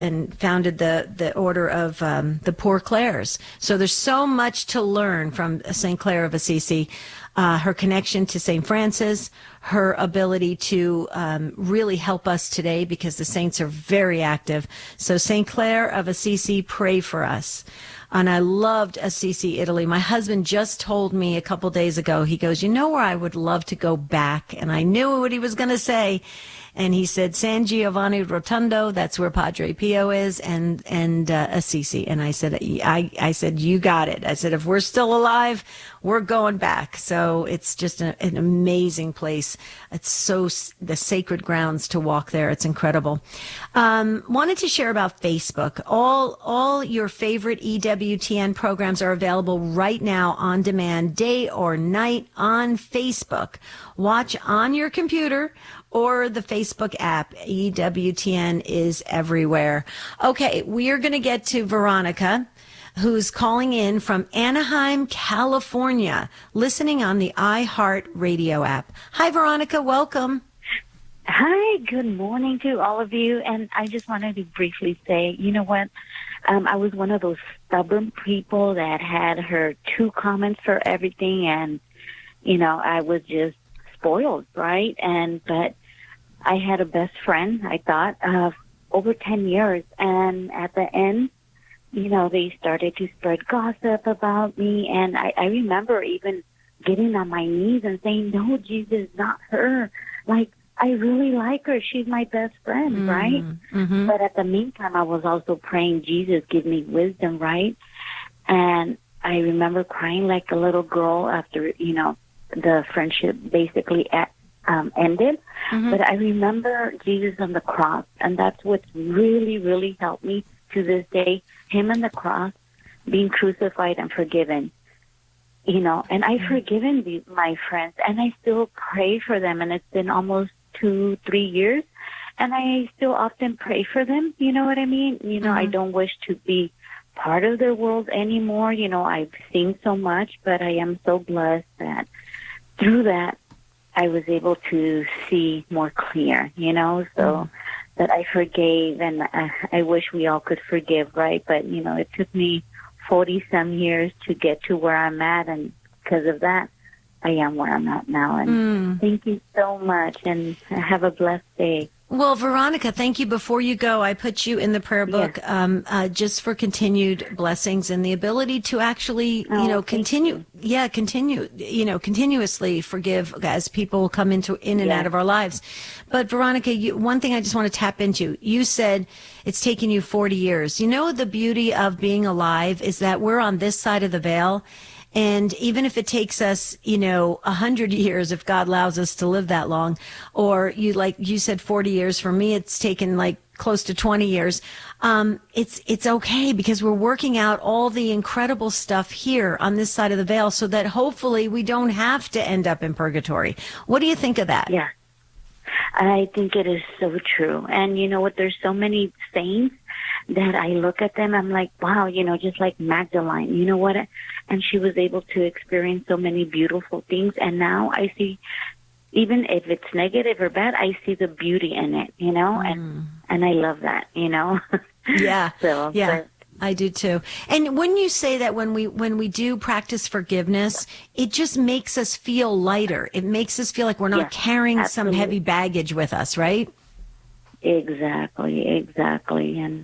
and founded the order of the Poor Clares. So there's so much to learn from St. Clare of Assisi. Her connection to St. Francis, her ability to really help us today because the saints are very active. So St. Clare of Assisi, pray for us. And I loved Assisi, Italy. My husband just told me a couple days ago, he goes, you know where I would love to go back? And I knew what he was going to say. And he said, San Giovanni Rotondo, that's where Padre Pio is, and Assisi. And I said, I said, you got it. I said, if we're still alive, we're going back. So it's just an amazing place. It's so, the sacred grounds to walk there. It's incredible. Wanted to share about Facebook. All your favorite EWTN programs are available right now on demand, day or night on Facebook. Watch on your computer or the Facebook app. EWTN is everywhere. Okay, we are going to get to Veronica, who's calling in from Anaheim, California, listening on the iHeart Radio app. Hi, Veronica. Welcome. Hi, good morning to all of you. And I just wanted to briefly say, you know what? I was one of those stubborn people that had her two comments for everything. And, you know, I was just spoiled, right? But I had a best friend, I thought, over 10 years. And at the end, you know, they started to spread gossip about me. And I remember even getting on my knees and saying, no, Jesus, not her. Like, I really like her. She's my best friend, right? Mm-hmm. But at the meantime, I was also praying, Jesus, give me wisdom, right? And I remember crying like a little girl after, you know, the friendship basically ended. Mm-hmm. But I remember Jesus on the cross, and that's what's really, really helped me to this day. Him on the cross, being crucified and forgiven. You know, and I've forgiven my friends, and I still pray for them, and it's been almost 2-3 years, and I still often pray for them. You know what I mean? You know, I don't wish to be part of their world anymore. You know, I've seen so much, but I am so blessed that through that, I was able to see more clear, you know, so that I forgave, and I wish we all could forgive, right? But, you know, it took me 40-some years to get to where I'm at, and because of that, I am where I'm at now. And thank you so much, and have a blessed day. Well, Veronica, thank you. Before you go, I put you in the prayer book just for continued blessings and the ability to actually, continue, continuously forgive as people come in and out of our lives. But Veronica, one thing I just want to tap into, you said it's taken you 40 years. You know, the beauty of being alive is that we're on this side of the veil. And even if it takes us, 100 years, if God allows us to live that long, or you said 40 years, for me, it's taken like close to 20 years. It's okay because we're working out all the incredible stuff here on this side of the veil so that hopefully we don't have to end up in purgatory. What do you think of that? Yeah, I think it is so true. And you know what? There's so many saints that I look at them, I'm like, wow, just like Magdalene, you know what? And she was able to experience so many beautiful things. And now I see, even if it's negative or bad, I see the beauty in it, and I love that, Yeah. So, yeah. I do too. And when you say that when we do practice forgiveness, it just makes us feel lighter. It makes us feel like we're not carrying some heavy baggage with us, right? Exactly. And,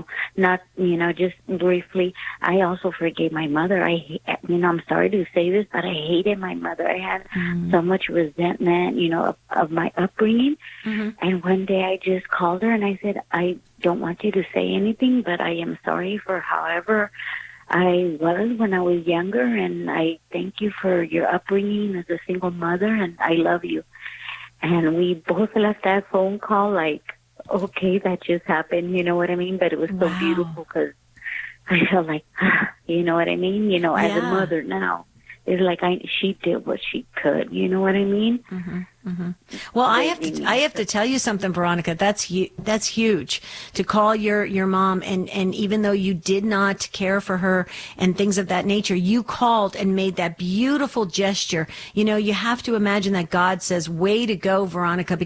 just briefly, I also forgave my mother. I'm sorry to say this, but I hated my mother. I had so much resentment, of my upbringing. Mm-hmm. And one day I just called her and I said, I don't want you to say anything, but I am sorry for however I was when I was younger. And I thank you for your upbringing as a single mother, and I love you. And we both left that phone call like, okay, that just happened, you know what I mean? But it was so beautiful because I felt like, you know what I mean? As a mother now, it's like she did what she could, you know what I mean? Mm-hmm. Mm-hmm. Well, I have to tell you something, Veronica. That's huge to call your mom, and even though you did not care for her and things of that nature, you called and made that beautiful gesture. You have to imagine that God says, "Way to go, Veronica,"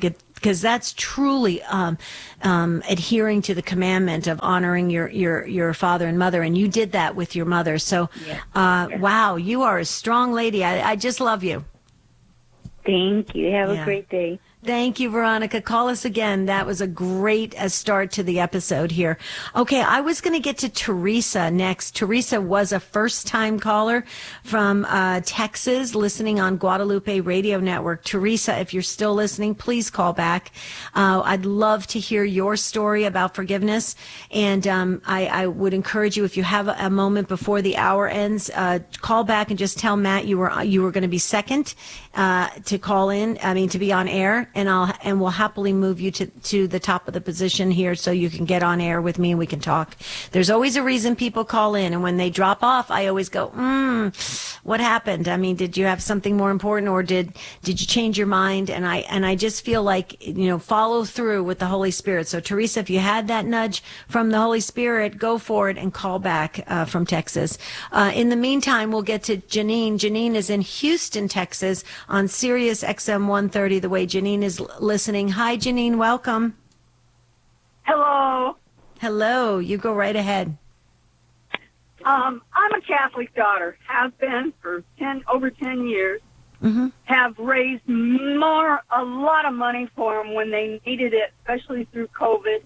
because that's truly adhering to the commandment of honoring your father and mother, and you did that with your mother. So, wow, you are a strong lady. I just love you. Thank you. Have a great day. Thank you, Veronica. Call us again. That was a great start to the episode here. Okay, I was going to get to Teresa next. Teresa was a first-time caller from Texas, listening on Guadalupe Radio Network. Teresa, if you're still listening, please call back. I'd love to hear your story about forgiveness. And I would encourage you, if you have a moment before the hour ends, call back and just tell Matt you were going to be second to call in. To be on air. And we'll happily move you to the top of the position here so you can get on air with me and we can talk. There's always a reason people call in, and when they drop off, I always go, what happened? Did you have something more important, or did you change your mind? And I just feel like, follow through with the Holy Spirit. So Teresa, if you had that nudge from the Holy Spirit, go for it and call back from Texas. In the meantime, we'll get to Janine. Janine is in Houston, Texas on Sirius XM 130, the way Janine is listening. Hi, Janine. Welcome. Hello. Hello. You go right ahead. I'm a Catholic daughter. Have been for over 10 years. Mm-hmm. Have raised a lot of money for them when they needed it, especially through COVID.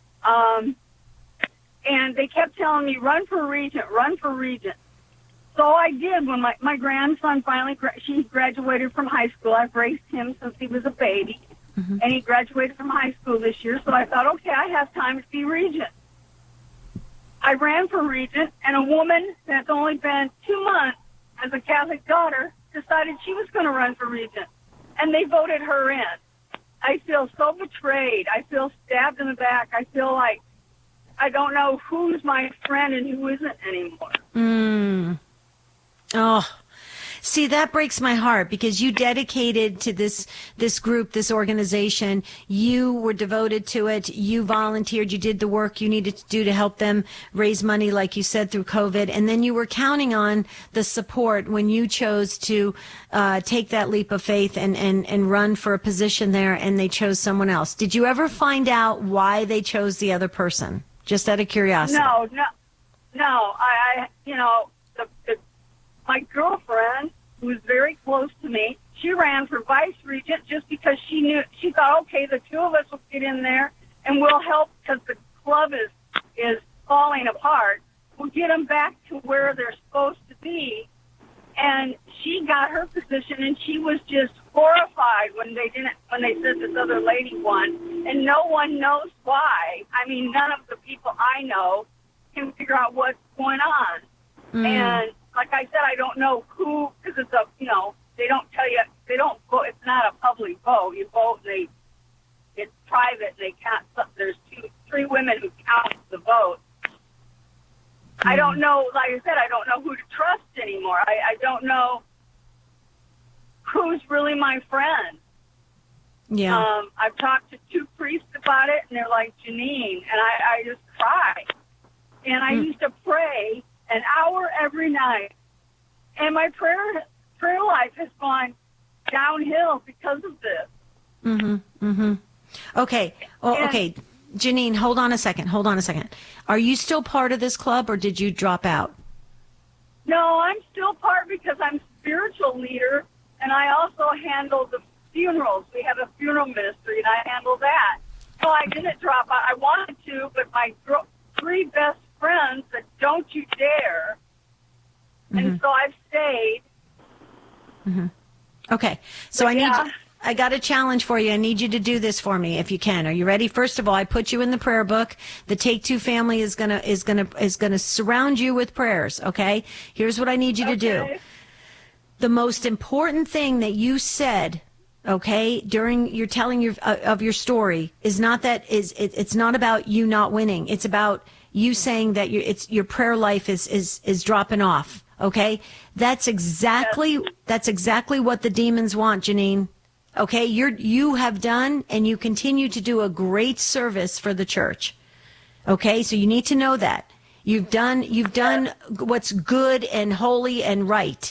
And they kept telling me, run for regent, run for regent. So I did when my grandson finally, he graduated from high school. I've raised him since he was a baby. Mm-hmm. And he graduated from high school this year. So I thought, okay, I have time to be regent. I ran for regent, and a woman that's only been 2 months as a Catholic daughter decided she was going to run for regent. And they voted her in. I feel so betrayed. I feel stabbed in the back. I feel like I don't know who's my friend and who isn't anymore. Oh, see, that breaks my heart, because you dedicated to this group, this organization. You were devoted to it. You volunteered. You did the work you needed to do to help them raise money, like you said, through COVID. And then you were counting on the support when you chose to take that leap of faith and run for a position there, and they chose someone else. Did you ever find out why they chose the other person? Just out of curiosity. No. My girlfriend, who was very close to me, she ran for vice regent just because she thought, okay, the two of us will get in there and we'll help, because the club is falling apart. We'll get them back to where they're supposed to be. And she got her position, and she was just horrified when they said this other lady won. And no one knows why. None of the people I know can figure out what's going on. And like I said, I don't know who, because it's they don't tell you, they don't vote. It's not a public vote. You vote, and it's private, and they count. There's 3 women who count the vote. I don't know, like I said, I don't know who to trust anymore. I don't know who's really my friend. Yeah. I've talked to 2 priests about it, and they're like, Janine, and I just cry. And I used to pray an hour every night, and my prayer life has gone downhill because of this. Okay. Okay. Janine, hold on a second. Are you still part of this club, or did you drop out? No, I'm still part, because I'm spiritual leader, and I also handle the funerals. We have a funeral ministry, and I handle that. So I didn't drop out. I wanted to, but my 3 best friends said, don't you dare. And so I've stayed. Okay. So I got a challenge for you. I need you to do this for me if you can. Are you ready? First of all, I put you in the prayer book. The Take Two family is gonna surround you with prayers. Okay. Here's what I need you to do. The most important thing that you said, okay, during your telling of your story is not that it's not about you not winning. It's about you saying that your prayer life is dropping off. Okay. That's exactly what the demons want, Janine. Okay, you have done and you continue to do a great service for the church. Okay, so you need to know that. You've done what's good and holy and right.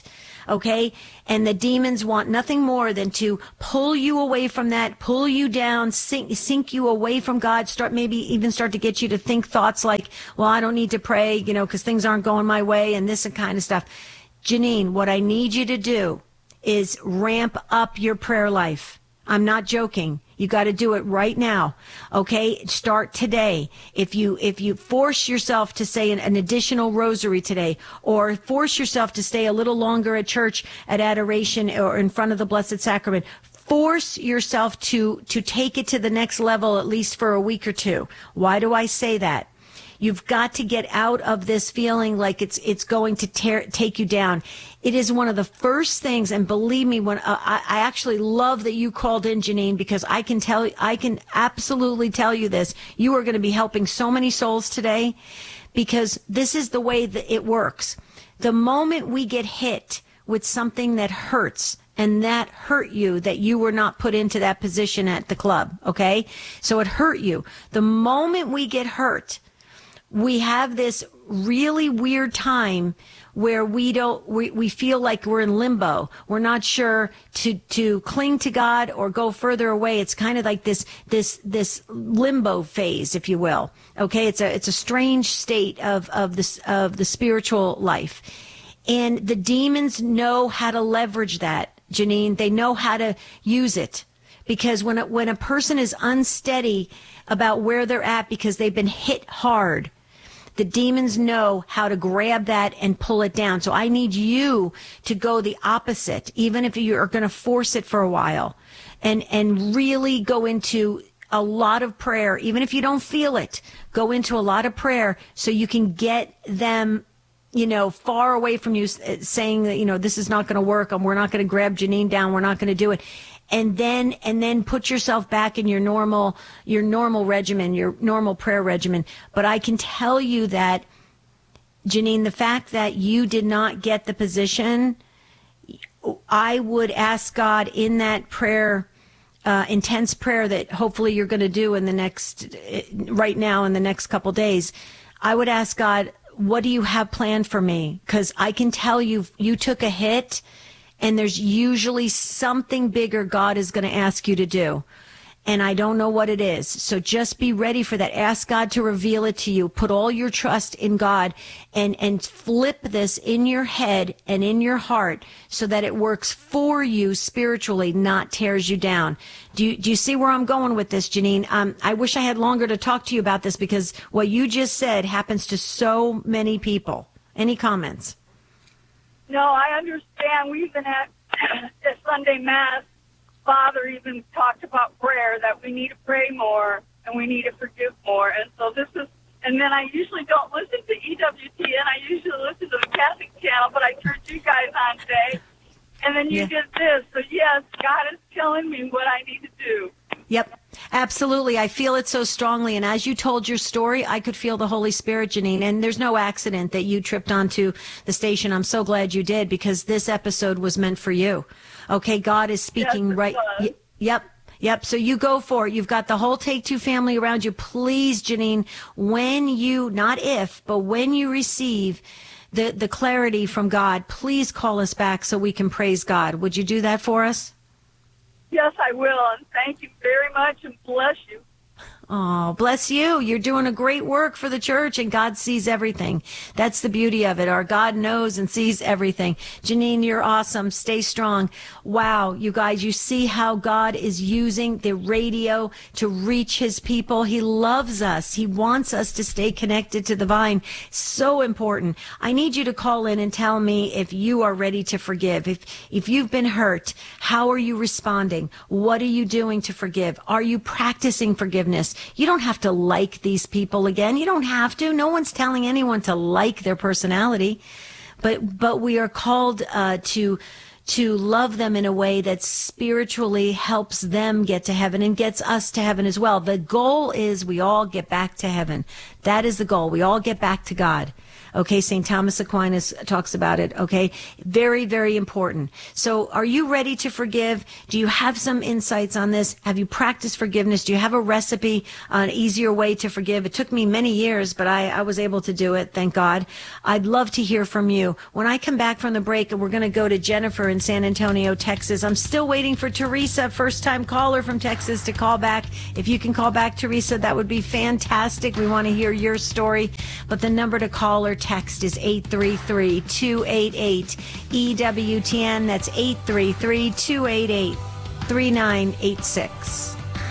Okay. And the demons want nothing more than to pull you away from that, pull you down, sink you away from God, maybe even start to get you to think thoughts like, well, I don't need to pray, because things aren't going my way and this and kind of stuff. Janine, what I need you to do is ramp up your prayer life. I'm not joking. You got to do it right now. Okay. Start today. If you force yourself to say an additional rosary today, or force yourself to stay a little longer at church at adoration or in front of the Blessed Sacrament, force yourself to take it to the next level, at least for a week or two. Why do I say that? You've got to get out of this feeling like it's going to take you down. It is one of the first things, and believe me, when I actually love that you called in, Janine, because I can absolutely tell you this. You are going to be helping so many souls today, because this is the way that it works. The moment we get hit with something that hurts, and that hurt you, that you were not put into that position at the club, okay? So it hurt you. The moment we get hurt, we have this really weird time where we feel like we're in limbo. We're not sure to cling to God or go further away. It's kind of like this limbo phase, if you will. Okay. It's a strange state of the spiritual life. And the demons know how to leverage that, Janine. They know how to use it. Because when a person is unsteady about where they're at because they've been hit hard, the demons know how to grab that and pull it down. So I need you to go the opposite, even if you are going to force it for a while, and really go into a lot of prayer. Even if you don't feel it, go into a lot of prayer so you can get them, far away from you, saying that, this is not going to work, and we're not going to grab Janine down. We're not going to do it. And then put yourself back in your normal regimen, your normal prayer regimen. But I can tell you that, Janine, the fact that you did not get the position, I would ask God in that prayer, intense prayer that hopefully you're going to do right now in the next couple days. I would ask God, what do you have planned for me? Because I can tell you took a hit. And there's usually something bigger God is going to ask you to do. And I don't know what it is. So just be ready for that. Ask God to reveal it to you. Put all your trust in God and flip this in your head and in your heart so that it works for you spiritually, not tears you down. Do you see where I'm going with this, Janine? I wish I had longer to talk to you about this, because what you just said happens to so many people. Any comments? No, I understand. We've been at Sunday Mass. Father even talked about prayer, that we need to pray more and we need to forgive more. And so and then I usually don't listen to EWTN. I usually listen to the Catholic channel, but I turned you guys on today. And then you did this. So yes, God is telling me what I need to do. Yep, absolutely. I feel it so strongly. And as you told your story, I could feel the Holy Spirit, Janine. And there's no accident that you tripped onto the station. I'm so glad you did, because this episode was meant for you. Okay, God is speaking right. Yep. So you go for it. You've got the whole Take Two family around you. Please, Janine, not if, but when you receive the clarity from God, please call us back so we can praise God. Would you do that for us? Yes, I will, and thank you very much, and bless you. Oh, bless you. You're doing a great work for the church, and God sees everything. That's the beauty of it. Our God knows and sees everything. Janine, you're awesome. Stay strong. Wow, you guys, you see how God is using the radio to reach his people. He loves us. He wants us to stay connected to the vine. So important. I need you to call in and tell me if you are ready to forgive. If you've been hurt, how are you responding? What are you doing to forgive? Are you practicing forgiveness? You don't have to like these people again. You don't have to. No one's telling anyone to like their personality, but we are called to love them in a way that spiritually helps them get to heaven and gets us to heaven as well. The goal is we all get back to heaven. That is the goal. We all get back to God. Okay, St. Thomas Aquinas talks about it, okay? Very, very important. So are you ready to forgive? Do you have some insights on this? Have you practiced forgiveness? Do you have a recipe, an easier way to forgive? It took me many years, but I was able to do it, thank God. I'd love to hear from you. When I come back from the break, we're going to go to Jennifer in San Antonio, Texas. I'm still waiting for Teresa, first-time caller from Texas, to call back. If you can call back, Teresa, that would be fantastic. We want to hear your story. But the number to call or text is 833-288-EWTN. That's 833-288-3986.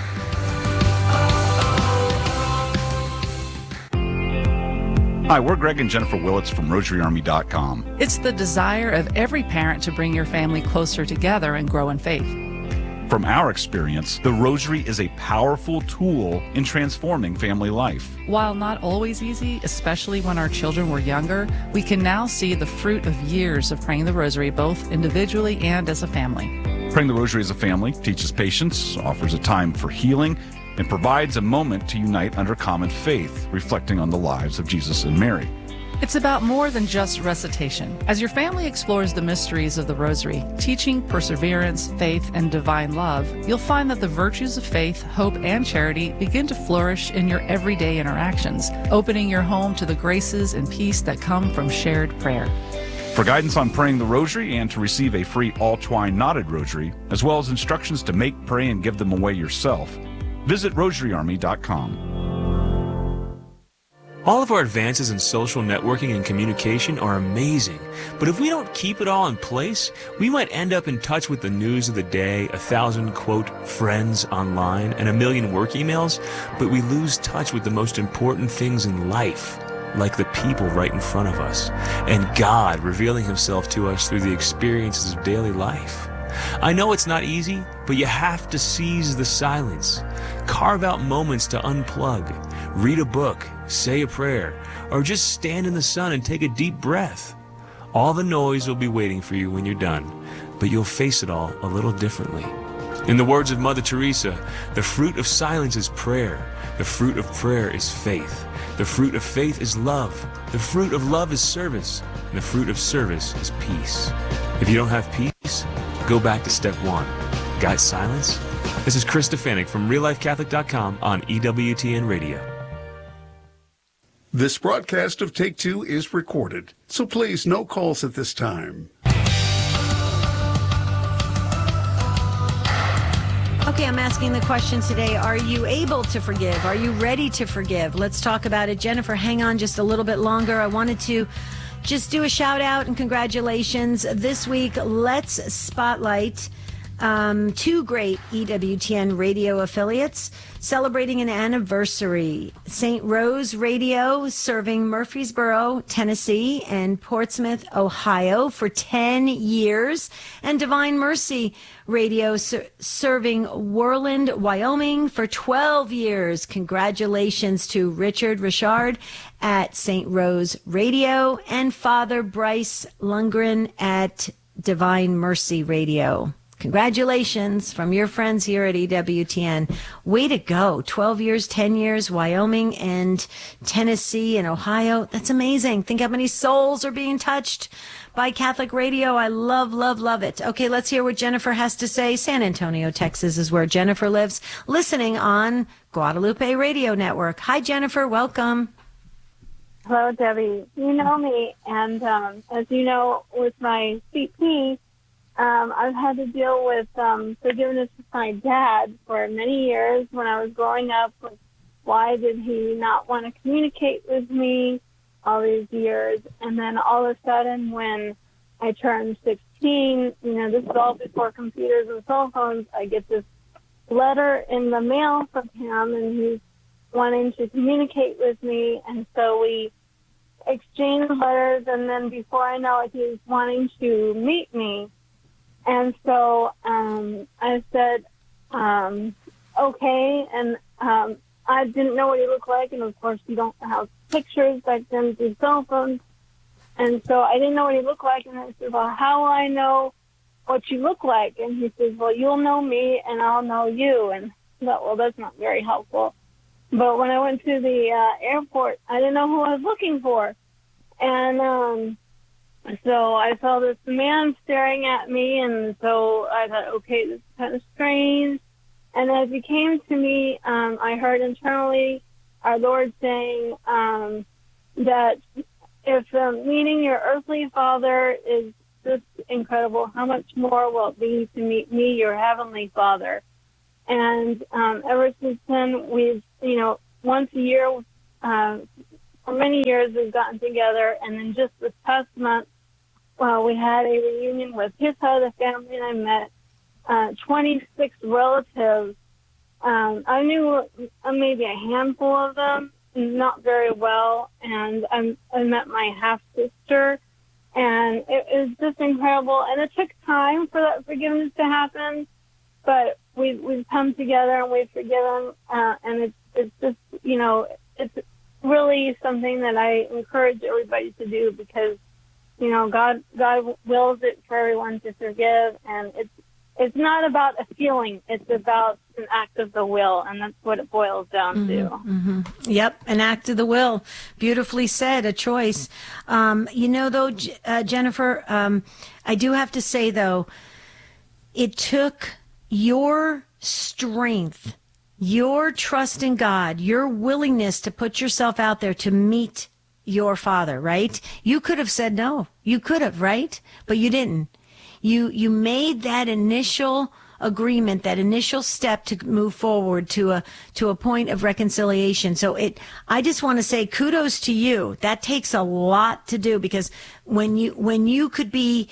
Hi, we're Greg and Jennifer Willits from RosaryArmy.com. It's the desire of every parent to bring your family closer together and grow in faith. From our experience, the Rosary is a powerful tool in transforming family life. While not always easy, especially when our children were younger, we can now see the fruit of years of praying the Rosary, both individually and as a family. Praying the Rosary as a family teaches patience, offers a time for healing, and provides a moment to unite under common faith, reflecting on the lives of Jesus and Mary. It's about more than just recitation. As your family explores the mysteries of the Rosary, teaching perseverance, faith, and divine love, you'll find that the virtues of faith, hope, and charity begin to flourish in your everyday interactions, opening your home to the graces and peace that come from shared prayer. For guidance on praying the Rosary and to receive a free all-twine knotted rosary, as well as instructions to make, pray, and give them away yourself, visit RosaryArmy.com. All of our advances in social networking and communication are amazing, but if we don't keep it all in place, we might end up in touch with the news of the day, 1,000, quote, friends online, and 1 million work emails, but we lose touch with the most important things in life, like the people right in front of us, and God revealing Himself to us through the experiences of daily life. I know it's not easy, but you have to seize the silence. Carve out moments to unplug. Read a book, say a prayer, or just stand in the sun and take a deep breath. All the noise will be waiting for you when you're done, but you'll face it all a little differently. In the words of Mother Teresa, the fruit of silence is prayer. The fruit of prayer is faith. The fruit of faith is love. The fruit of love is service. And the fruit of service is peace. If you don't have peace, go back to step one. Got silence? This is Chris Stefanik from RealLifeCatholic.com on EWTN Radio. This broadcast of Take Two is recorded, so please, no calls at this time. Okay, I'm asking the question today. Are you able to forgive? Are you ready to forgive? Let's talk about it. Jennifer, hang on just a little bit longer. I wanted to just do a shout out and congratulations. This week, let's spotlight two great EWTN radio affiliates celebrating an anniversary. St. Rose Radio, serving Murfreesboro, Tennessee, and Portsmouth, Ohio for 10 years. And Divine Mercy Radio, serving Worland, Wyoming for 12 years. Congratulations to Richard Richard at St. Rose Radio and Father Bryce Lundgren at Divine Mercy Radio. Congratulations from your friends here at EWTN. Way to go. 12 years, 10 years, Wyoming and Tennessee and Ohio. That's amazing. Think how many souls are being touched by Catholic radio. I love, love, love it. Okay, let's hear what Jennifer has to say. San Antonio, Texas is where Jennifer lives, listening on Guadalupe Radio Network. Hi, Jennifer. Welcome. Hello, Debbie. You know me, and as you know, with my CP, I've had to deal with forgiveness with my dad for many years when I was growing up. Why did he not want to communicate with me all these years? And then all of a sudden when I turned 16, this is all before computers and cell phones, I get this letter in the mail from him, and he's wanting to communicate with me. And so we exchanged letters, and then before I know it, he's wanting to meet me. And so I said, okay, and I didn't know what he looked like, and of course you don't have pictures back then through cell phones, and so I didn't know what he looked like, and I said, well, how will I know what you look like. And he says, well, you'll know me and I'll know you. And I thought, well, that's not very helpful. But when I went to the airport, I didn't know who I was looking for. And so I saw this man staring at me, and so I thought, okay, this is kind of strange. And as he came to me, I heard internally our Lord saying that if meeting your earthly father is this incredible, how much more will it be to meet me, your heavenly Father? And ever since then, we've, once a year, for many years, we've gotten together. And then just this past month, we had a reunion with his side of the family, and I met 26 relatives. I knew maybe a handful of them, not very well, and I met my half-sister. And it was just incredible. And it took time for that forgiveness to happen, but we've come together and we've forgiven. And it's just, it's really something that I encourage everybody to do, because, God wills it for everyone to forgive. And it's not about a feeling. It's about an act of the will. And that's what it boils down to. Mm-hmm. Yep. An act of the will. Beautifully said. A choice. Though, Jennifer, I do have to say, though, it took your strength, your trust in God, your willingness to put yourself out there to meet your father, right? You could have said no. You could have, right? But you didn't. You made that initial agreement, that initial step to move forward to a point of reconciliation. So I just want to say kudos to you. That takes a lot to do, because when you could be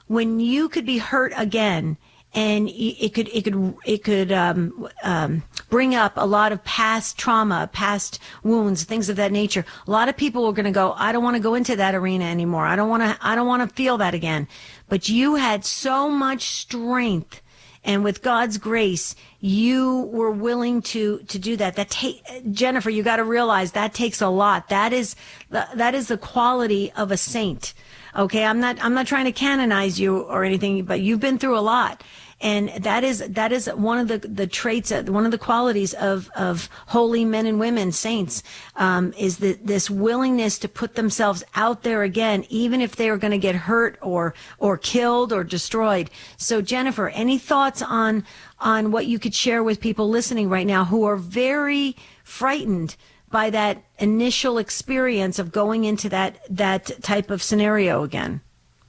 hurt again, and it could bring up a lot of past trauma, past wounds, things of that nature. A lot of people are going to go, I don't want to go into that arena anymore. I don't want to feel that again. But you had so much strength, and with God's grace, you were willing to do that. Jennifer, you got to realize that takes a lot. That is the quality of a saint. Okay, I'm not trying to canonize you or anything, but you've been through a lot. And that is one of the traits, one of the qualities of holy men and women, saints, is this willingness to put themselves out there again, even if they are going to get hurt or killed or destroyed. So, Jennifer, any thoughts on what you could share with people listening right now who are very frightened by that initial experience of going into that type of scenario again?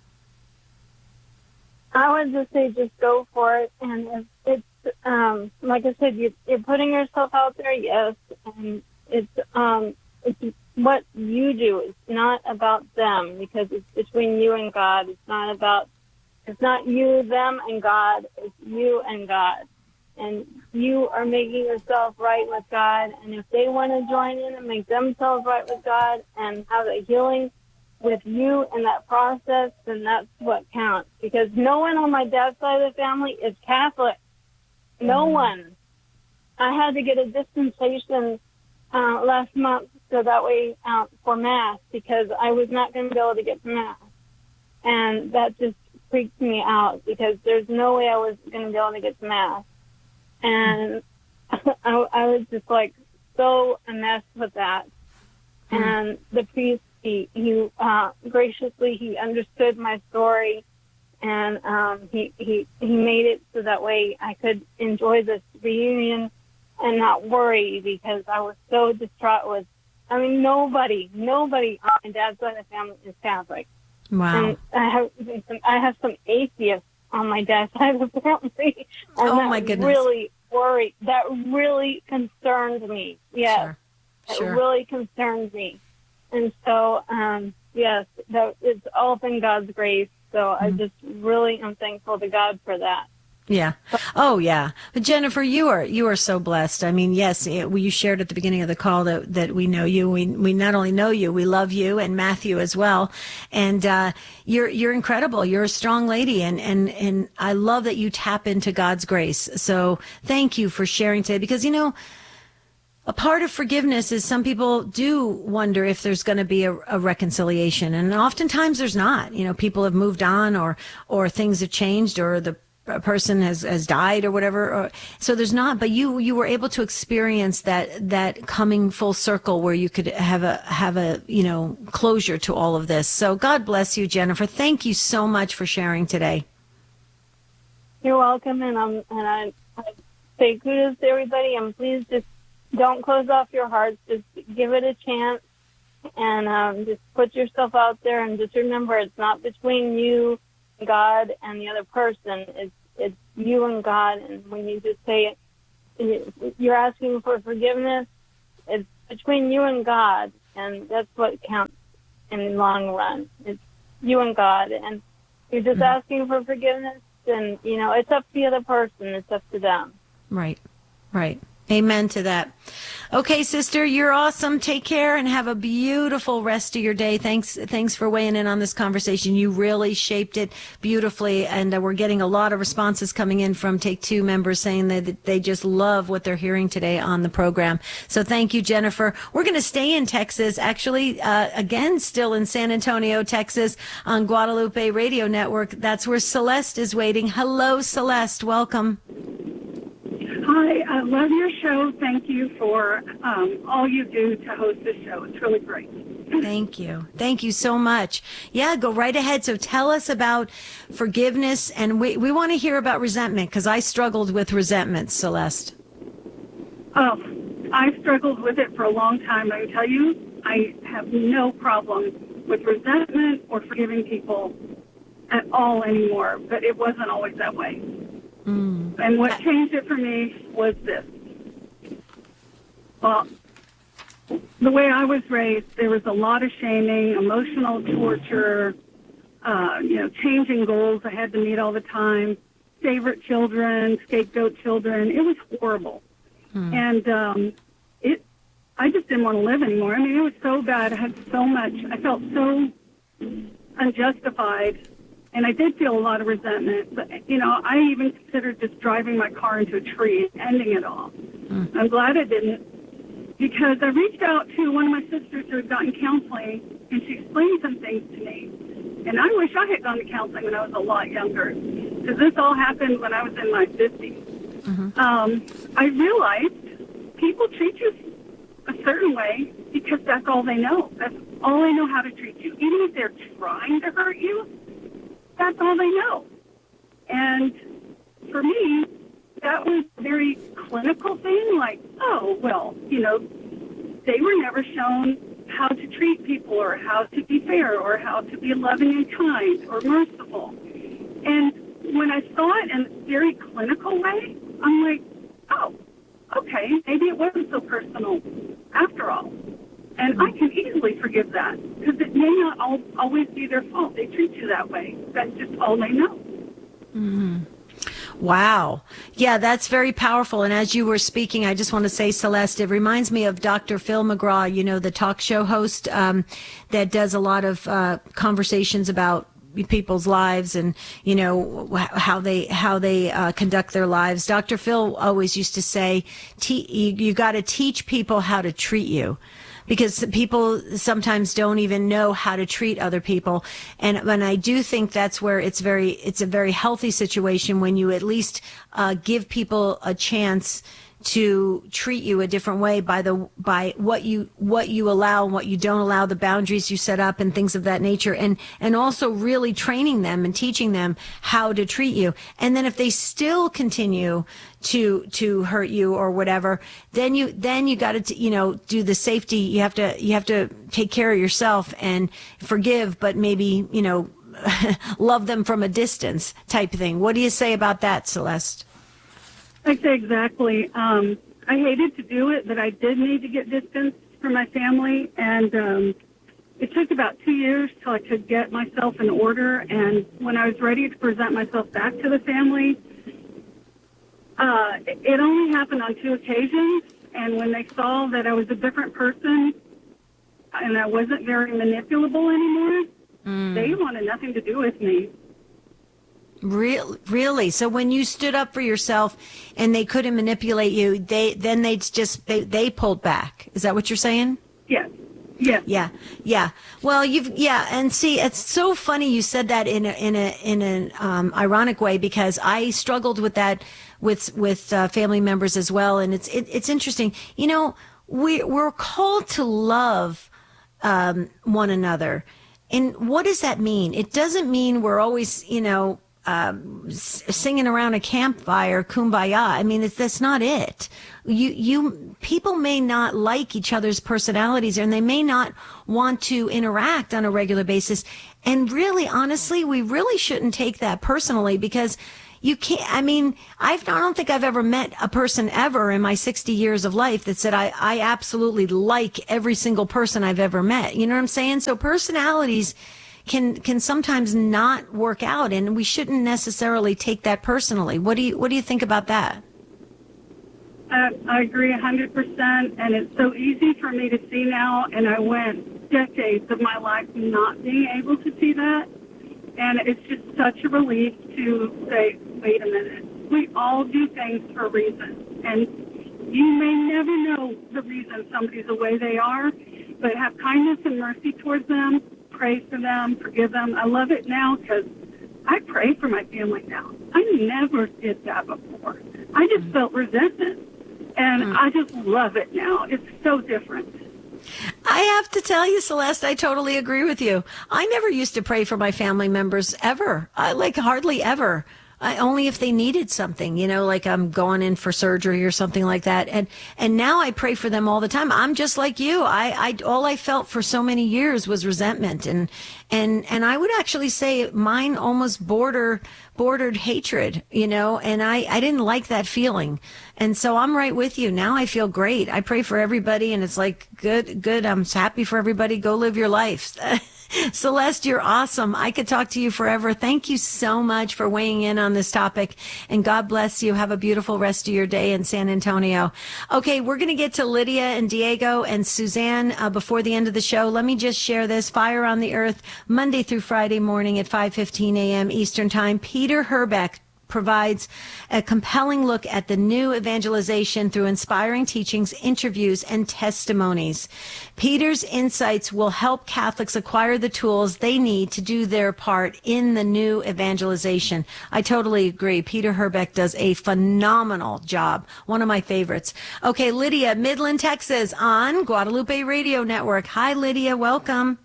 I would just say just go for it. And it's like I said, you're putting yourself out there, yes. And it's what you do. It's not about them, because it's between you and God. It's not you, them, and God. It's you and God. And you are making yourself right with God. And if they want to join in and make themselves right with God and have a healing with you in that process, then that's what counts. Because no one on my dad's side of the family is Catholic. No one. I had to get a dispensation last month so that way for Mass, because I was not going to be able to get to Mass. And that just freaked me out, because there's no way I was going to be able to get to Mass. And I was just like so messed with that. And the priest, he graciously, he understood my story, and he made it so that way I could enjoy this reunion and not worry, because I was so distraught nobody on my dad's side of the family is Catholic. Wow. And I have some atheists on my dad's side of the family, and my goodness. Really worried. That really concerned me. Yes. Sure. It really concerns me. And so, yes, it's all been God's grace. So I just really am thankful to God for that. Yeah. Oh, yeah. But Jennifer, you are so blessed. I mean, yes, you shared at the beginning of the call that we know you. We not only know you, we love you, and Matthew as well. And you're incredible. You're a strong lady, and I love that you tap into God's grace. So thank you for sharing today, because a part of forgiveness is some people do wonder if there's going to be a reconciliation, and oftentimes there's not. People have moved on, or things have changed, or the person has died, or whatever. So there's not. But you were able to experience that coming full circle where you could have a closure to all of this. So God bless you, Jennifer. Thank you so much for sharing today. You're welcome, and I say kudos to everybody, and please just don't close off your hearts. Just give it a chance, and just put yourself out there, and just remember it's not between you, God, and the other person. It's you and God, and when you just say it, you're asking for forgiveness, it's between you and God, and that's what counts in the long run. It's you and God, and you're just asking for forgiveness, and, it's up to the other person. It's up to them. Right. Amen to that. Okay, sister, you're awesome. Take care and have a beautiful rest of your day. Thanks for weighing in on this conversation. You really shaped it beautifully, and we're getting a lot of responses coming in from Take Two members saying that they just love what they're hearing today on the program. So thank you, Jennifer. We're going to stay in Texas, actually, again, still in San Antonio, Texas, on Guadalupe Radio Network. That's where Celeste is waiting. Hello, Celeste. Welcome. Hi, I love your show. Thank you for all you do to host this show. It's really great. Thank you. Thank you so much. Yeah, go right ahead. So tell us about forgiveness, and we want to hear about resentment, because I struggled with resentment, Celeste. Oh, I've struggled with it for a long time. I can tell you, I have no problem with resentment or forgiving people at all anymore, but it wasn't always that way. And what changed it for me was this. Well, the way I was raised, there was a lot of shaming, emotional torture, changing goals I had to meet all the time, favorite children, scapegoat children. It was horrible. And I just didn't want to live anymore. I mean, it was so bad. I had so much. I felt so unjustified. And I did feel a lot of resentment. But, I even considered just driving my car into a tree and ending it all. I'm glad I didn't, because I reached out to one of my sisters who had gotten counseling, and she explained some things to me. And I wish I had gone to counseling when I was a lot younger, because this all happened when I was in my 50s. I realized people treat you a certain way because that's all they know. That's all they know how to treat you. Even if they're trying to hurt you, that's all they know. And for me, that was a very clinical thing, like, they were never shown how to treat people or how to be fair or how to be loving and kind or merciful. And when I saw it in a very clinical way, I'm like, oh, okay, maybe it wasn't so personal after all. And I can easily forgive that, because it may not always be their fault. They treat you that way. That's just all they know. Mm-hmm. Wow. Yeah, that's very powerful. And as you were speaking, I just want to say, Celeste, it reminds me of Dr. Phil McGraw, the talk show host that does a lot of conversations about people's lives and, how they conduct their lives. Dr. Phil always used to say, you got to teach people how to treat you. Because people sometimes don't even know how to treat other people. And I do think that's where it's a very healthy situation when you at least give people a chance to treat you a different way by what you allow and what you don't allow, the boundaries you set up and things of that nature, and also really training them and teaching them how to treat you. And then if they still continue to hurt you or whatever, then you got to do the safety. You have to take care of yourself and forgive, but maybe love them from a distance type thing. What do you say about that, Celeste? I say exactly. I hated to do it, but I did need to get distance from my family, and it took about 2 years till I could get myself in order. And when I was ready to present myself back to the family, it only happened on 2 occasions. And when they saw that I was a different person and I wasn't very manipulable anymore, they wanted nothing to do with me. Really? So when you stood up for yourself and they couldn't manipulate you, they pulled back. Is that what you're saying? Yes. Yes. Yeah. Well, and see, it's so funny you said that in an ironic way, because I struggled with that with family members as well, and it's interesting. You know, we're called to love one another, and what does that mean? It doesn't mean we're always, singing around a campfire, kumbaya. I mean, that's not it. People may not like each other's personalities, and they may not want to interact on a regular basis. And really, honestly, we really shouldn't take that personally, because you can't. I mean, I don't think I've ever met a person ever in my 60 years of life that said I absolutely like every single person I've ever met. You know what I'm saying? So personalities can sometimes not work out, and we shouldn't necessarily take that personally. What do you think about that? I agree 100%, and it's so easy for me to see now, and I went decades of my life not being able to see that, and it's just such a relief to say, wait a minute, we all do things for a reason, and you may never know the reason somebody's the way they are, but have kindness and mercy towards them, pray for them, forgive them. I love it now because I pray for my family now. I never did that before. I just felt resentment, and I just love it now. It's so different. I have to tell you, Celeste, I totally agree with you. I never used to pray for my family members ever. Hardly ever. Only if they needed something, like I'm going in for surgery or something like that. And now I pray for them all the time. I'm just like you. All I felt for so many years was resentment. And I would actually say mine almost bordered hatred, and I didn't like that feeling. And so I'm right with you. Now I feel great. I pray for everybody, and it's like, good. I'm happy for everybody. Go live your life. Celeste, you're awesome. I could talk to you forever. Thank you so much for weighing in on this topic, and God bless you. Have a beautiful rest of your day in San Antonio. Okay, we're going to get to Lydia and Diego and Suzanne before the end of the show. Let me just share this. Fire on the Earth, Monday through Friday morning at 5:15 a.m. Eastern Time. Peter Herbeck provides a compelling look at the new evangelization through inspiring teachings, interviews, and testimonies. Peter's insights will help Catholics acquire the tools they need to do their part in the new evangelization. I totally agree. Peter Herbeck does a phenomenal job. One of my favorites. Okay, Lydia, Midland, Texas, on Guadalupe Radio Network. Hi, Lydia. Welcome.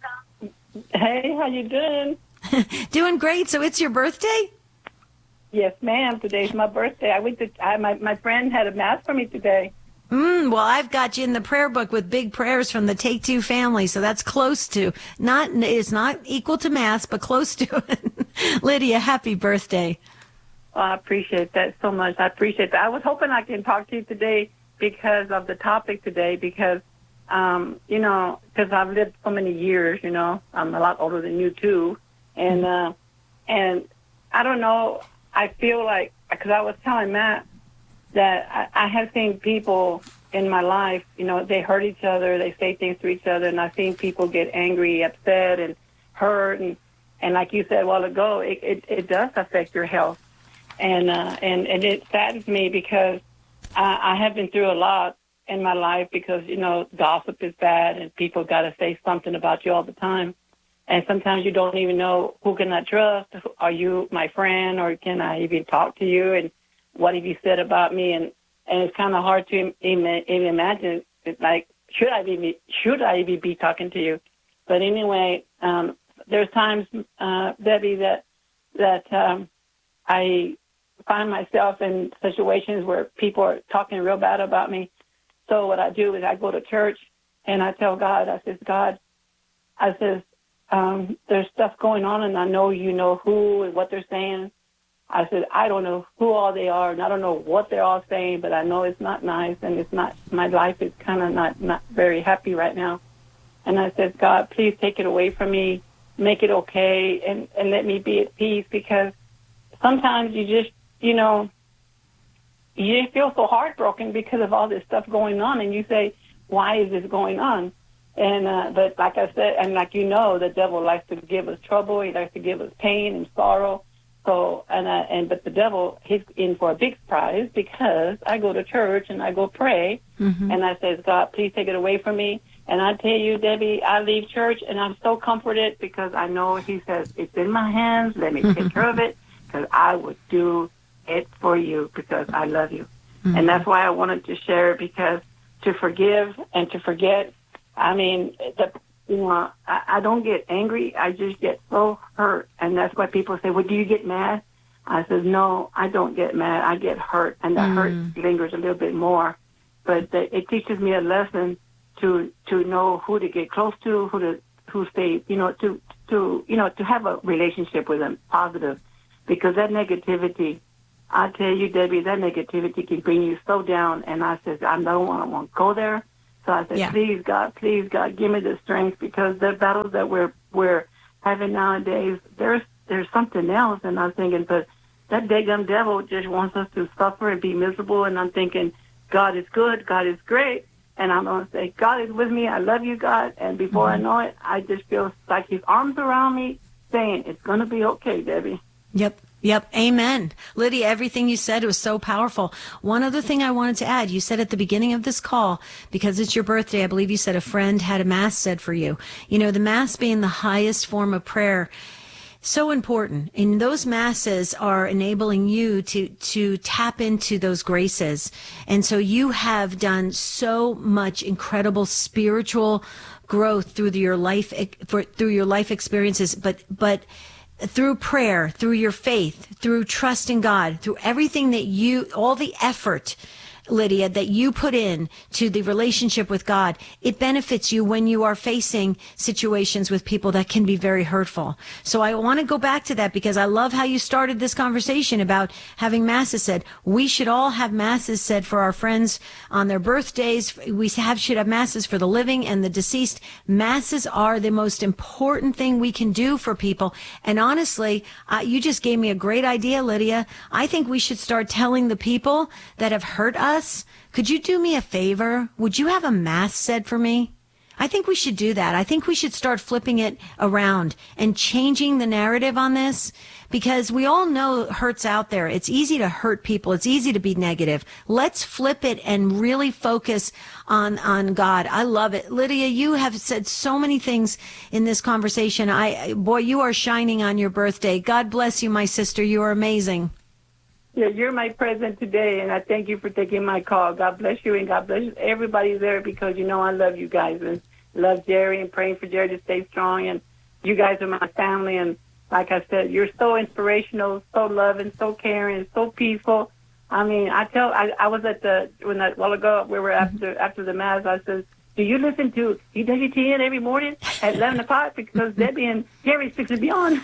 Hey, how you doing? Doing great. So it's your birthday? Yes, ma'am. Today's my birthday. My friend had a mass for me today. Well, I've got you in the prayer book with big prayers from the Take Two family, so that's close to it's not equal to mass, but close to it. Lydia, happy birthday. Oh, I appreciate that so much. I appreciate that. I was hoping I can talk to you today because of the topic today, because because I've lived so many years. I'm a lot older than you too, and I don't know. I feel like, because I was telling Matt that I have seen people in my life, they hurt each other, they say things to each other, and I've seen people get angry, upset, and hurt, and like you said a while ago, it does affect your health, and it saddens me because I have been through a lot in my life because, gossip is bad, and people got to say something about you all the time. And sometimes you don't even know who can I trust. Are you my friend, or can I even talk to you? And what have you said about me? And it's kind of hard to even imagine. It's like, should I even be talking to you? But anyway, there's times, Debbie, that I find myself in situations where people are talking real bad about me. So what I do is I go to church and I tell God, I says, there's stuff going on, and I know you know who and what they're saying. I said, I don't know who all they are, and I don't know what they're all saying, but I know it's not nice, and it's not, my life is kind of not very happy right now. And I said, God, please take it away from me, make it okay, and let me be at peace, because sometimes you just, you feel so heartbroken because of all this stuff going on, and you say, why is this going on? And but like I said, and like the devil likes to give us trouble. He likes to give us pain and sorrow. So, but the devil, he's in for a big prize because I go to church and I go pray, and I says, God, please take it away from me. And I tell you, Debbie, I leave church and I'm so comforted because I know he says, it's in my hands. Let me take care of it because I would do it for you because I love you. And that's why I wanted to share it, because to forgive and to forget, I mean, I don't get angry. I just get so hurt. And that's why people say, well, do you get mad? I says, no, I don't get mad. I get hurt. And that hurt lingers a little bit more. But it teaches me a lesson to know who to get close to, who stay, to have a relationship with them, positive. Because that negativity, I tell you, Debbie, that negativity can bring you so down. And I said, I don't want to go there. So I said, please, God, give me the strength, because the battles that we're having nowadays, there's something else. And I'm thinking, but that daggum devil just wants us to suffer and be miserable. And I'm thinking, God is good, God is great. And I'm going to say, God is with me. I love you, God. And before I know it, I just feel like his arms around me saying, it's going to be okay, Debbie. Yep. Amen. Lydia, everything you said was so powerful. One other thing I wanted to add, you said at the beginning of this call, because it's your birthday, I believe you said a friend had a mass said for you. You know, the mass being the highest form of prayer, so important. And those masses are enabling you to tap into those graces. And so you have done so much incredible spiritual growth through your life experiences, but through prayer, through your faith, through trust in God, through everything all the effort, Lydia, that you put in to the relationship with God, it benefits you when you are facing situations with people that can be very hurtful. So I want to go back to that, because I love how you started this conversation about having masses said. We should all have masses said for our friends on their birthdays. We should have masses for the living and the deceased. Masses are the most important thing we can do for people. And honestly, you just gave me a great idea, Lydia. I think we should start telling the people that have hurt us, could you do me a favor? Would you have a mass said for me? I think we should do that. I think we should start flipping it around and changing the narrative on this, because we all know hurt's out there. It's easy to hurt people. It's easy to be negative. Let's flip it and really focus on God. I love it. Lydia, you have said so many things in this conversation. Boy, you are shining on your birthday. God bless you, my sister. You are amazing. Yeah, you're my present today, and I thank you for taking my call. God bless you, and God bless everybody there, because you know I love you guys and love Jerry and praying for Jerry to stay strong. And you guys are my family, and like I said, you're so inspirational, so loving, so caring, so peaceful. I mean, I was at a while ago, we were after the Mass, I said, do you listen to EWTN every morning at 11 o'clock? Because Debbie and Jerry's fixing to be on.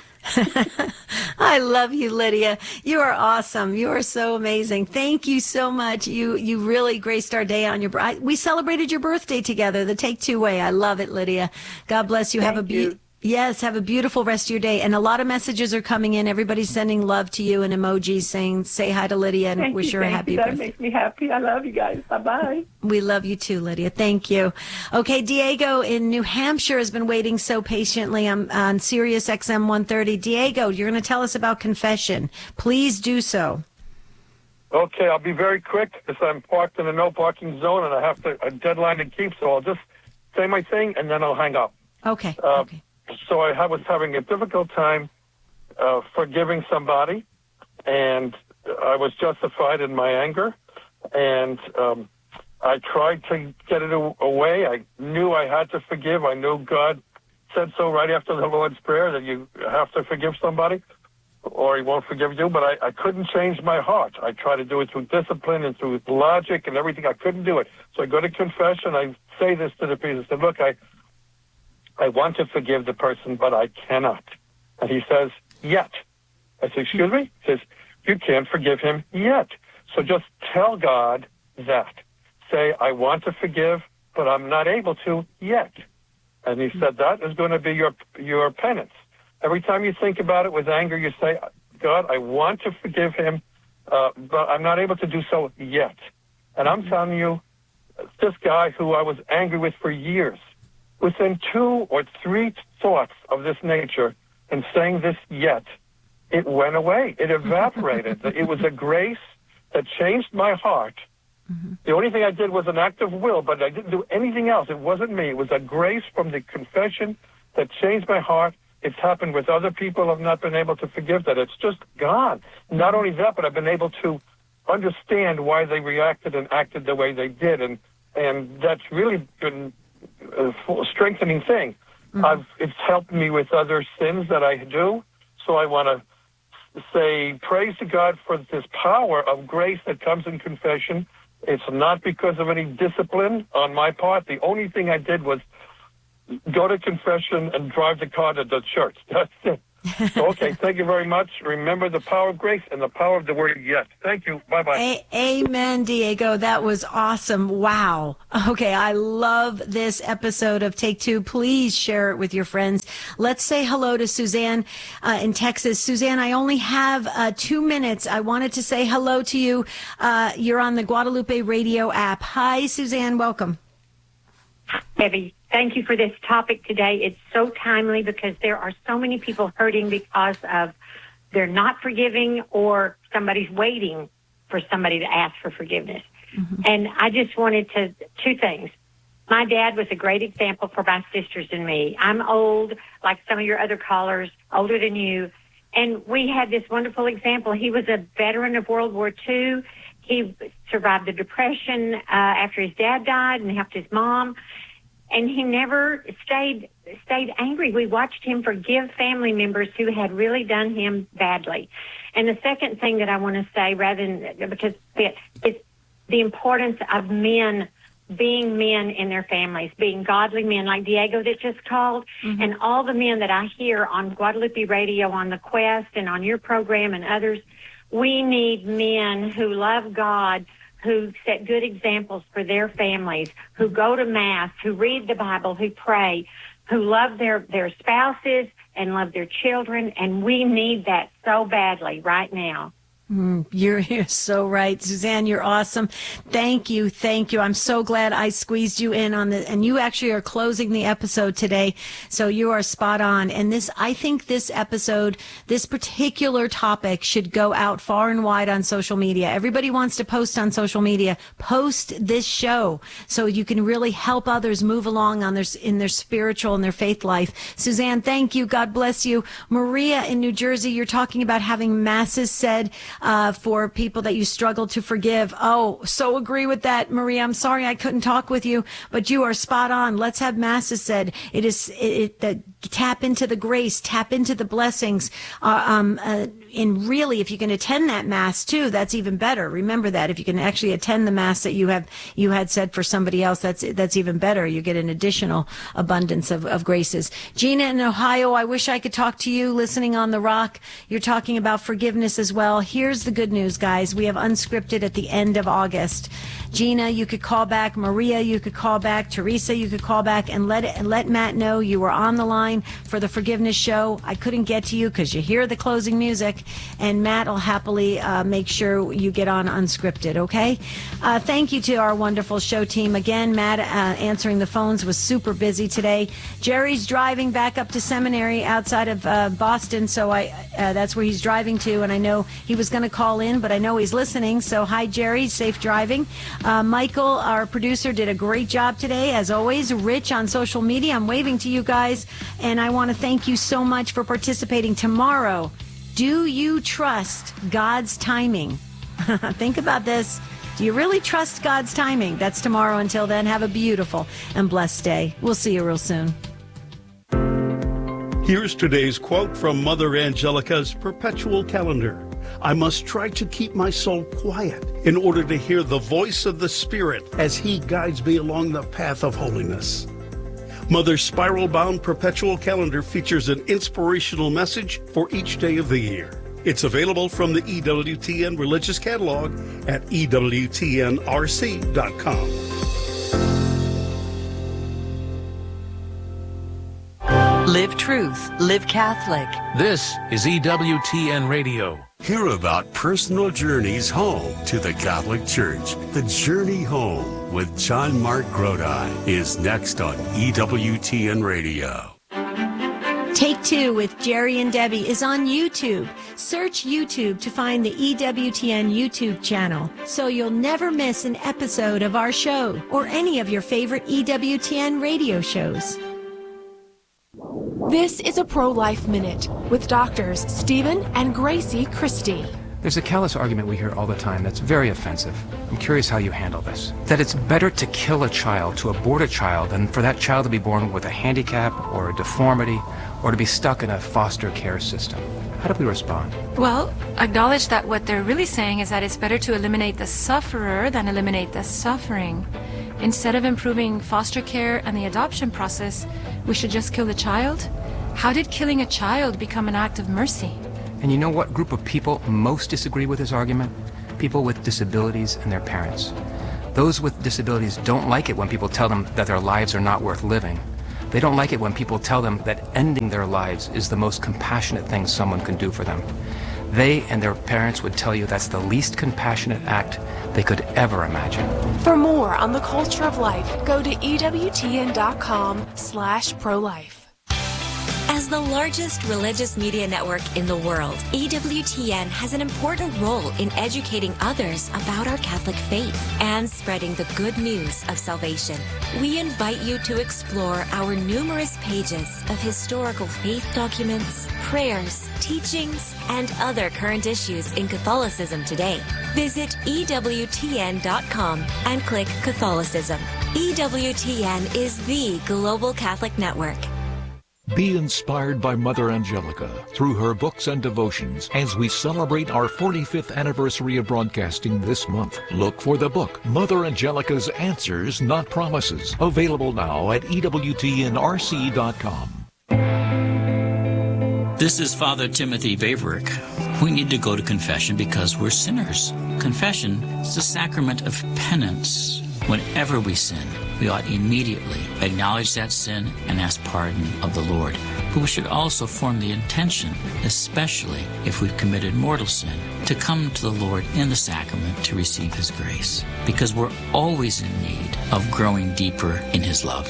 I love you, Lydia. You are awesome. You are so amazing. Thank you so much. You really graced our day on we celebrated your birthday together, the Take Two way. I love it, Lydia. God bless you. Have a beautiful rest of your day. And a lot of messages are coming in. Everybody's sending love to you and emojis saying, say hi to Lydia and wish her a happy birthday. That makes me happy. I love you guys. Bye-bye. We love you too, Lydia. Thank you. Okay, Diego in New Hampshire has been waiting so patiently on Sirius XM 130. Diego, you're going to tell us about confession. Please do so. Okay, I'll be very quick because I'm parked in a no parking zone and I have a deadline to keep, so I'll just say my thing and then I'll hang up. Okay. So I was having a difficult time forgiving somebody, and I was justified in my anger, and I tried to get it away. I knew I had to forgive. I knew God said so right after the Lord's Prayer that you have to forgive somebody or he won't forgive you, but I couldn't change my heart. I tried to do it through discipline and through logic and everything. I couldn't do it. So I go to confession. I say this to the priest. I said, look, I want to forgive the person, but I cannot. And he says, yet. I said, excuse me? He says, you can't forgive him yet. So just tell God that. Say, I want to forgive, but I'm not able to yet. And he said, that is going to be your penance. Every time you think about it with anger, you say, God, I want to forgive him, but I'm not able to do so yet. And I'm telling you, this guy who I was angry with for years, within 2 or 3 thoughts of this nature and saying this yet, it went away. It evaporated. It was a grace that changed my heart. Mm-hmm. The only thing I did was an act of will, but I didn't do anything else. It wasn't me. It was a grace from the confession that changed my heart. It's happened with other people. I've not been able to forgive that. It's just gone. Not only that, but I've been able to understand why they reacted and acted the way they did, and that's really been a strengthening thing. Mm-hmm. It's helped me with other sins that I do. So I want to say praise to God for this power of grace that comes in confession. It's not because of any discipline on my part. The only thing I did was go to confession and drive the car to the church. That's it. Okay, thank you very much. Remember the power of grace and the power of the word yes. Thank you. Bye-bye. Amen, Diego. That was awesome. Wow. Okay, I love this episode of Take Two. Please share it with your friends. Let's say hello to Suzanne in Texas. Suzanne, I only have 2 minutes. I wanted to say hello to you. You're on the Guadalupe Radio app. Hi, Suzanne. Welcome. Debbie, thank you for this topic today. It's so timely because there are so many people hurting because of they're not forgiving or somebody's waiting for somebody to ask for forgiveness. Mm-hmm. And I just wanted to, 2 things. My dad was a great example for my sisters and me. I'm old, like some of your other callers, older than you. And we had this wonderful example. He was a veteran of World War II. He survived the Depression after his dad died and helped his mom. And he never stayed angry. We watched him forgive family members who had really done him badly. And the second thing that I want to say, because it's the importance of men being men in their families, being godly men like Diego that just called, mm-hmm. and all the men that I hear on Guadalupe Radio, on The Quest, and on your program and others. We need men who love God, who set good examples for their families, who go to Mass, who read the Bible, who pray, who love their spouses and love their children, and we need that so badly right now. You're so right. Suzanne, you're awesome. Thank you. I'm so glad I squeezed you in on the, and you actually are closing the episode today. So you are spot on. And I think this episode, this particular topic should go out far and wide on social media. Everybody wants to post on social media. Post this show so you can really help others move along in their spiritual and their faith life. Suzanne, thank you. God bless you. Maria in New Jersey, you're talking about having masses said for people that you struggle to forgive. Oh, so agree with that, Maria. I'm sorry I couldn't talk with you, but you are spot on. Let's have masses said. Tap into the grace, tap into the blessings. And really, if you can attend that mass too, that's even better. Remember that if you can actually attend the mass that you had said for somebody else, that's even better. You get an additional abundance of graces. Gina in Ohio, I wish I could talk to you listening on the Rock. You're talking about forgiveness as well. Here's the good news, guys. We have Unscripted at the end of August. Gina, you could call back. Maria, you could call back. Teresa, you could call back and let Matt know you were on the line for the forgiveness show. I couldn't get to you because you hear the closing music, and Matt will happily make sure you get on Unscripted, okay? Thank you to our wonderful show team. Again, Matt answering the phones was super busy today. Jerry's driving back up to seminary outside of Boston, so that's where he's driving to, and I know he was going to call in, but I know he's listening, so hi, Jerry. Safe driving. Michael, our producer, did a great job today, as always. Rich on social media. I'm waving to you guys, and I want to thank you so much for participating. Tomorrow, do you trust God's timing? Think about this. Do you really trust God's timing? That's tomorrow. Until then, have a beautiful and blessed day. We'll see you real soon. Here's today's quote from Mother Angelica's perpetual calendar. I must try to keep my soul quiet in order to hear the voice of the Spirit as He guides me along the path of holiness. Mother's spiral-bound perpetual calendar features an inspirational message for each day of the year. It's available from the EWTN Religious Catalog at EWTNRC.com. Live Truth, Live Catholic. This is EWTN Radio. Hear about personal journeys home to the Catholic Church. The Journey Home with John Mark Grodi is next on EWTN Radio. Take Take Two with Jerry and Debbie is on YouTube. Search YouTube to find the EWTN YouTube channel so you'll never miss an episode of our show or any of your favorite EWTN radio shows. This is a Pro-Life Minute with doctors Stephen and Gracie Christie. There's a callous argument we hear all the time that's very offensive. I'm curious how you handle this. That it's better to kill a child, to abort a child, than for that child to be born with a handicap or a deformity or to be stuck in a foster care system. How do we respond? Well, acknowledge that what they're really saying is that it's better to eliminate the sufferer than eliminate the suffering. Instead of improving foster care and the adoption process, we should just kill the child? How did killing a child become an act of mercy? And you know what group of people most disagree with this argument? People with disabilities and their parents. Those with disabilities don't like it when people tell them that their lives are not worth living. They don't like it when people tell them that ending their lives is the most compassionate thing someone can do for them. They and their parents would tell you that's the least compassionate act they could ever imagine. For more on the culture of life, go to EWTN.com/prolife. As the largest religious media network in the world, EWTN has an important role in educating others about our Catholic faith and spreading the good news of salvation. We invite you to explore our numerous pages of historical faith documents, prayers, teachings, and other current issues in Catholicism today. Visit EWTN.com and click Catholicism. EWTN is the global Catholic network. Be inspired by Mother Angelica through her books and devotions as we celebrate our 45th anniversary of broadcasting this month. Look for the book, Mother Angelica's Answers, Not Promises, available now at EWTNRC.com. This is Father Timothy Vaverick. We need to go to confession because we're sinners. Confession is the sacrament of penance. Whenever we sin, we ought immediately acknowledge that sin and ask pardon of the Lord. But we should also form the intention, especially if we've committed mortal sin, to come to the Lord in the sacrament to receive His grace, because we're always in need of growing deeper in His love.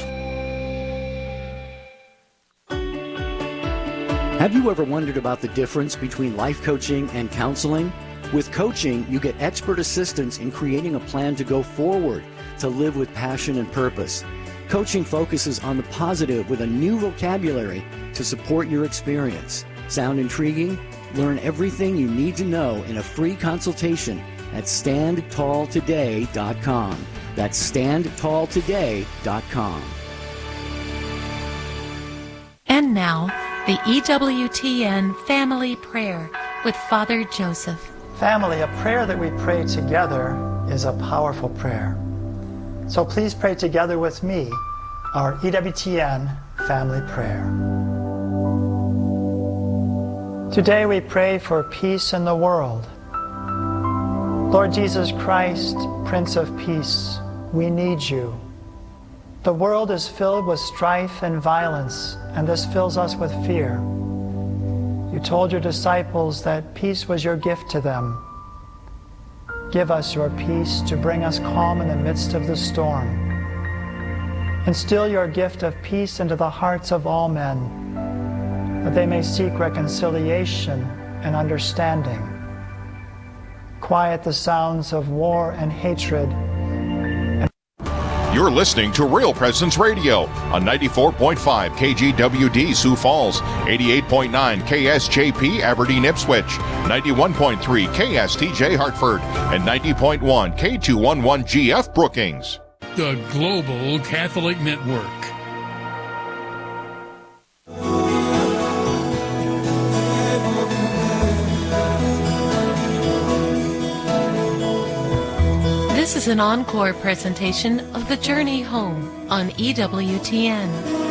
Have you ever wondered about the difference between life coaching and counseling? With coaching, you get expert assistance in creating a plan to go forward, to live with passion and purpose. Coaching focuses on the positive with a new vocabulary to support your experience. Sound intriguing? Learn everything you need to know in a free consultation at StandTallToday.com. That's StandTallToday.com. And now, the EWTN Family Prayer with Father Joseph. Family, a prayer that we pray together is a powerful prayer. So please pray together with me our EWTN Family Prayer. Today we pray for peace in the world. Lord Jesus Christ, Prince of Peace, we need you. The world is filled with strife and violence, and this fills us with fear. You told your disciples that peace was your gift to them. Give us your peace to bring us calm in the midst of the storm. Instill your gift of peace into the hearts of all men, that they may seek reconciliation and understanding. Quiet the sounds of war and hatred. You're listening to Real Presence Radio on 94.5 KGWD Sioux Falls, 88.9 KSJP Aberdeen Ipswich, 91.3 KSTJ Hartford, and 90.1 K211GF Brookings. The Global Catholic Network. This is an encore presentation of The Journey Home on EWTN.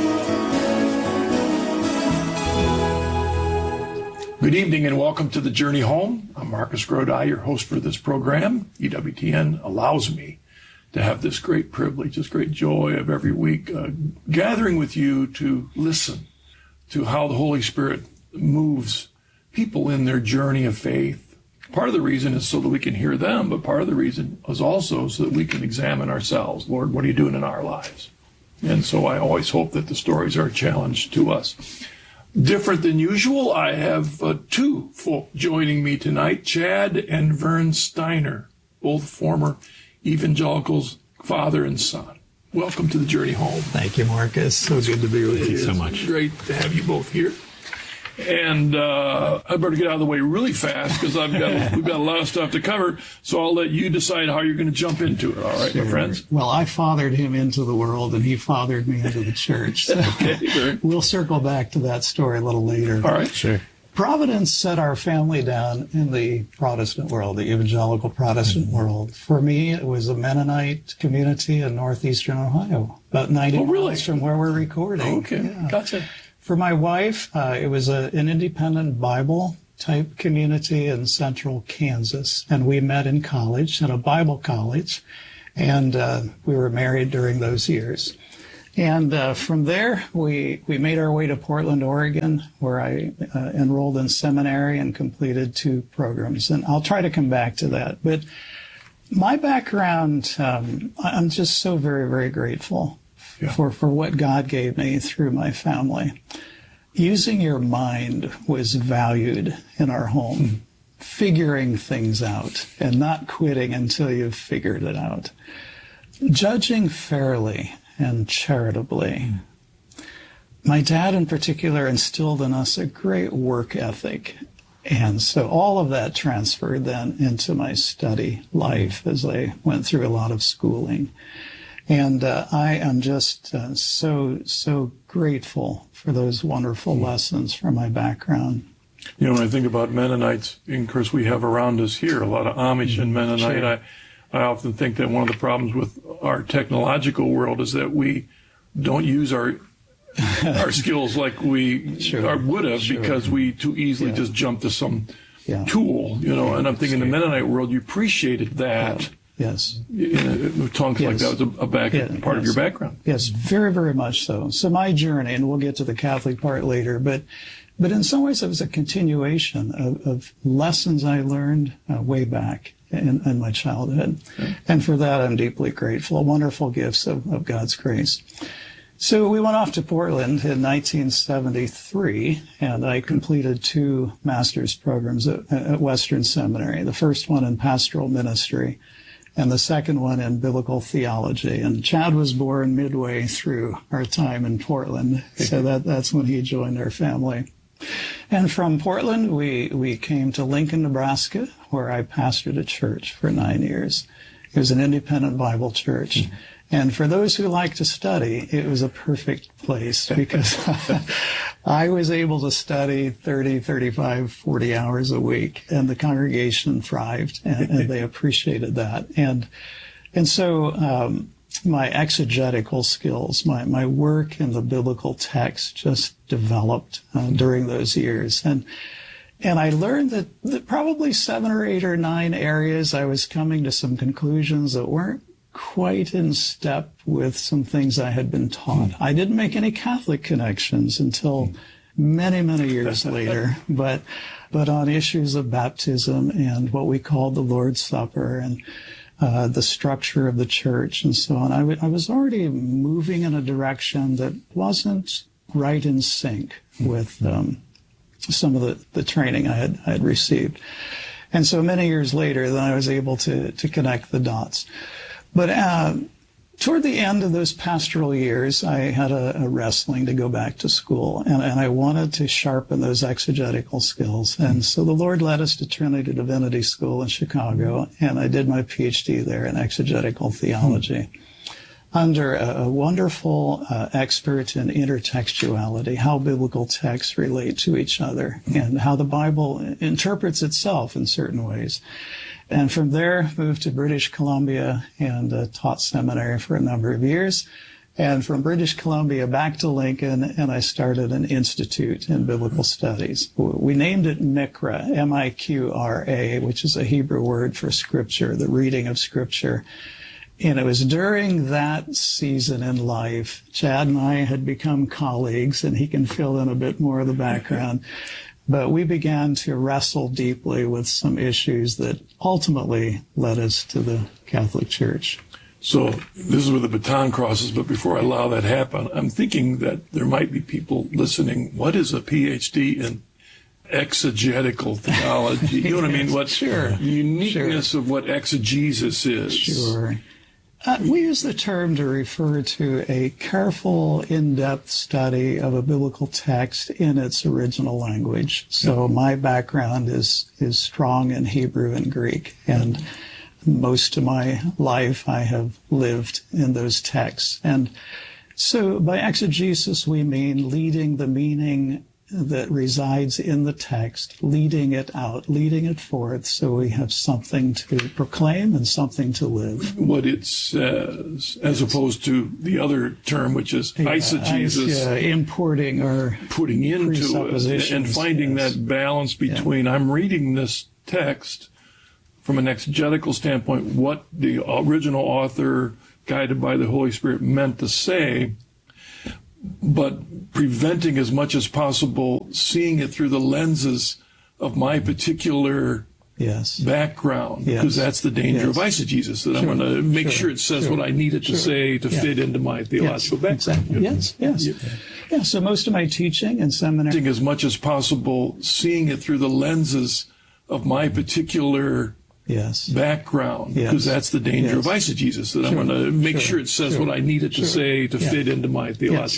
Good evening and welcome to The Journey Home. I'm Marcus Grodi, your host for this program. EWTN allows me to have this great privilege, this great joy of every week gathering with you to listen to how the Holy Spirit moves people in their journey of faith. Part of the reason is so that we can hear them, but part of the reason is also so that we can examine ourselves. Lord, what are you doing in our lives? And so I always hope that the stories are a challenge to us. different than usual. I have two folk joining me tonight, Chad and Vern Steiner, both former evangelicals, father and son. Welcome to the Journey Home. Thank you, Marcus. So good to be with you so much. Great to have you both here. And I better get out of the way really fast because we've got a lot of stuff to cover. So I'll let you decide how you're going to jump into it. All right, my friends? Well, I fathered him into the world, and he fathered me into the church. So okay, we'll circle back to that story a little later. All right. Sure. Providence set our family down in the Protestant world, the evangelical Protestant world. For me, it was a Mennonite community in northeastern Ohio, about 90 miles from where we're recording. Okay, yeah. Gotcha. For my wife, it was an independent Bible-type community in central Kansas, and we met in college, at a Bible college, and we were married during those years. And from there, we made our way to Portland, Oregon, where I enrolled in seminary and completed 2 programs. And I'll try to come back to that. But my background, I'm just so very, very grateful for what God gave me through my family. Using your mind was valued in our home, figuring things out and not quitting until you've figured it out. Judging fairly and charitably. My dad in particular instilled in us a great work ethic. And so all of that transferred then into my study life as I went through a lot of schooling. And I am just so grateful for those wonderful lessons from my background. You know, when I think about Mennonites, and of course we have around us here a lot of Amish and Mennonite. Sure. I often think that one of the problems with our technological world is that we don't use our skills like we would have because we too easily just jump to some tool, you know. And I'm thinking the Mennonite world, you appreciated that. Yes. Tongues like that was part of your background. Yes, very, very much so. So my journey, and we'll get to the Catholic part later, but in some ways it was a continuation of lessons I learned way back in my childhood. Okay. And for that, I'm deeply grateful. Wonderful gifts of God's grace. So we went off to Portland in 1973, and I completed 2 master's programs at Western Seminary, the first one in pastoral ministry and the second one in biblical theology. And Chad was born midway through our time in Portland, so that's when he joined our family. And from Portland, we came to Lincoln, Nebraska, where I pastored a church for 9 years. It was an independent Bible church. Mm-hmm. And for those who like to study, it was a perfect place because I was able to study 30, 35, 40 hours a week, and the congregation thrived, and they appreciated that. And so my exegetical skills, my work in the biblical text just developed during those years. And I learned that probably 7 or 8 or 9 areas I was coming to some conclusions that weren't quite in step with some things I had been taught. I didn't make any Catholic connections until many, many years later, but on issues of baptism and what we called the Lord's Supper and the structure of the church and so on, I was already moving in a direction that wasn't right in sync with some of the training I had received. And so many years later, then I was able to connect the dots. But toward the end of those pastoral years, I had a wrestling to go back to school, and I wanted to sharpen those exegetical skills. And so the Lord led us to Trinity Divinity School in Chicago, and I did my PhD there in exegetical theology under a wonderful expert in intertextuality, how biblical texts relate to each other, and how the Bible interprets itself in certain ways. And from there, moved to British Columbia and taught seminary for a number of years. And from British Columbia back to Lincoln, and I started an institute in biblical studies. We named it MICRA, M-I-Q-R-A, which is a Hebrew word for scripture, the reading of scripture. And it was during that season in life, Chad and I had become colleagues, and he can fill in a bit more of the background. But we began to wrestle deeply with some issues that ultimately led us to the Catholic Church. So this is where the baton crosses, but before I allow that to happen, I'm thinking that there might be people listening. What is a PhD in exegetical theology? You know what I mean? What the uniqueness of what exegesis is. Sure. We use the term to refer to a careful, in-depth study of a biblical text in its original language. So my background is strong in Hebrew and Greek, and most of my life I have lived in those texts. And so by exegesis we mean leading the meaning that resides in the text, leading it out, leading it forth, so we have something to proclaim and something to live. What it says, as opposed to the other term, which is eisegesis. Importing or putting into it and finding that balance between I'm reading this text from an exegetical standpoint, what the original author, guided by the Holy Spirit, meant to say, but preventing as much as possible seeing it through the lenses of my particular background, because that's the danger of eisegesis, that I'm going to make sure it says what I need it to say to fit into my theological background. Exactly. Yes. So most of my teaching in seminary, as much as possible seeing it through the lenses of my particular background, because that's the danger of eisegesis, that I'm going to make sure it says what I need it to say to fit into my theological